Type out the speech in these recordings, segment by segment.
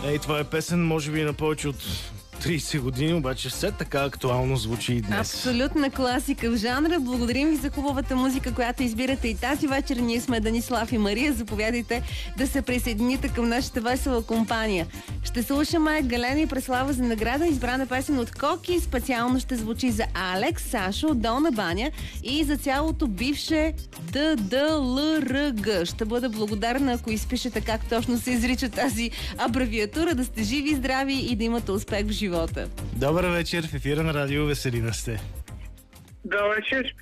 Това е песен, може би на повече от 30 години, обаче все така актуално звучи и днес. Абсолютна класика в жанра. Благодарим ви за хубавата музика, която избирате и тази вечер. Ние сме Данислав и Мария. Заповядайте да се присъедините към нашата весела компания. Ще слушаме Галена и Преслава за награда. Избрана песен от Коки. Специално ще звучи за Алекс, Сашо, Долна баня и за цялото бивше ДДЛРГ. Ще бъда благодарна, ако изпишете как точно се изрича тази абревиатура. Да сте живи, здрави и да имате успех в живота. Добър вечер, в ефира на Радио Веселина сте. Добър вечер.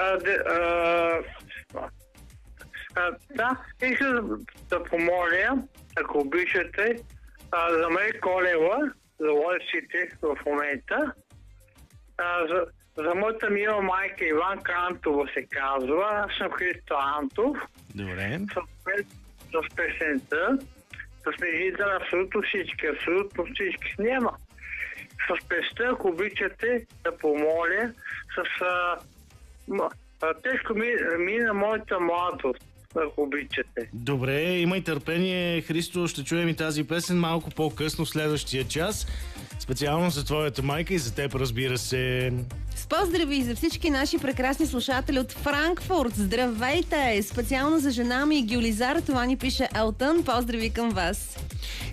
Да, искам да помоля, ако обичате, за Мария Колева, за лодците в момента. За моята мила майка Иванка Антова се казва. Аз съм Христо Антов. Добре. С песента. С междите на абсолютно всички. Няма. С песента, ако обичате, да помоля, тежко мина моята младост, ако обичате. Добре, имай търпение, Христо, ще чуем и тази песен малко по-късно в следващия час. Специално за твоята майка и за теб, разбира се. С поздрави за всички наши прекрасни слушатели от Франкфурт. Здравейте! Специално за жена ми Гюлизар, това ни пише Елтън. Поздрави към вас!